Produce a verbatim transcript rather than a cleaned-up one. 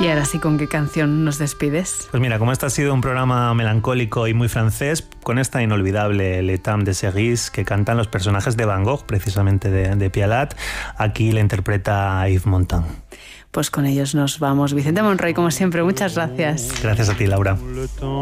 Y ahora sí, ¿con qué canción nos despides? Pues mira, como este ha sido un programa melancólico y muy francés, con esta inolvidable Le Temps de Cerise que cantan los personajes de Van Gogh, precisamente de, de Pialat, aquí la interpreta Yves Montand. Pues con ellos nos vamos. Vicente Monroy, como siempre, muchas gracias. Gracias a ti, Laura.